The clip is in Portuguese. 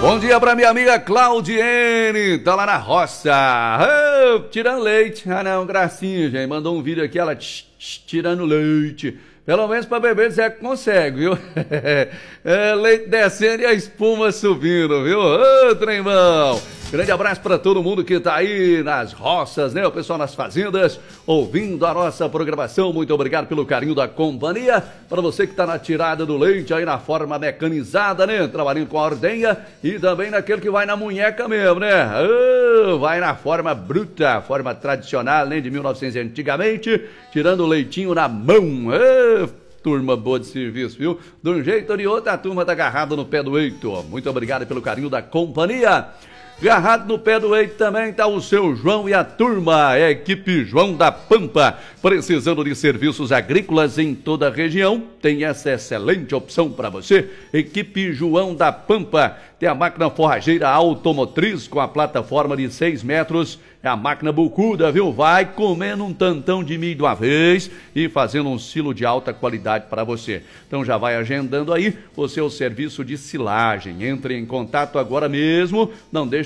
Bom dia pra minha amiga Claudiene, tá lá na roça, tirando leite. Ah não, gracinha, gente, mandou um vídeo aqui, ela tirando leite. Pelo menos pra beber você consegue, viu? Leite descendo e a espuma subindo, viu? Ô, trembão! Grande abraço para todo mundo que tá aí nas roças, né? O pessoal nas fazendas, ouvindo a nossa programação. Muito obrigado pelo carinho da companhia. Para você que tá na tirada do leite, aí na forma mecanizada, né? Trabalhando com a ordenha e também naquele que vai na munheca mesmo, né? Vai na forma bruta, forma tradicional, né? De 1900 antigamente, tirando o leitinho na mão. Turma boa de serviço, viu? De um jeito ou de outro, a turma tá agarrada no pé do eito. Muito obrigado pelo carinho da companhia. Agarrado no pé do eito também tá o seu João e a turma, a equipe João da Pampa. Precisando de serviços agrícolas em toda a região, tem essa excelente opção para você. Equipe João da Pampa, tem a máquina forrageira automotriz com a plataforma de 6 metros. É a máquina bucuda, viu? Vai comendo um tantão de milho de uma vez e fazendo um silo de alta qualidade para você. Então já vai agendando aí o seu serviço de silagem. Entre em contato agora mesmo, não deixe